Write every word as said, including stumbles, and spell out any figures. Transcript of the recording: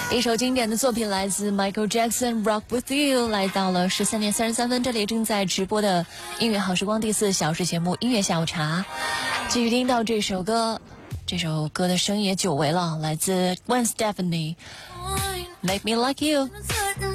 一首经典的作品来自 Michael Jackson Rock With You， 来到了十三点三十三分，这里正在直播的音乐好时光第四小时节目音乐下午茶，继续听到这首歌，这首歌的声音也久违了，来自 Gwen Stefani Make Me Like You。